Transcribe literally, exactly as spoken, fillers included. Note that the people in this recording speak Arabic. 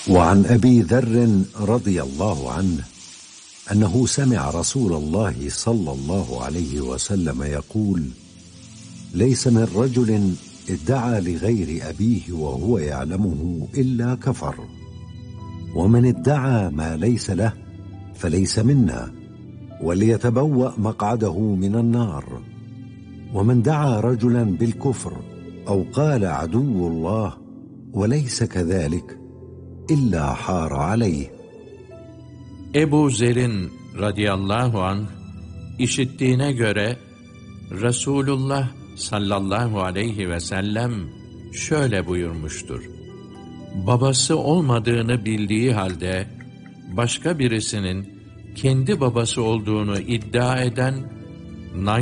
وعن أبي ذر رضي الله عنه أنه سمع رسول الله صلى الله عليه وسلم يقول: ليس من رجل ادعى لغير أبيه وهو يعلمه إلا كفر، ومن ادعى ما ليس له فليس منا، وليتبوأ مقعده من النار. ومن دعا رجلا بالكفر أو قال عدو الله وليس كذلك إلا حار عليه. Ebu Zer'in radıyallahu anh işittiğine göre Resulullah sallallahu aleyhi ve sellem şöyle buyurmuştur: babası olmadığını bildiği halde başka birisinin kendi babası olduğunu iddia eden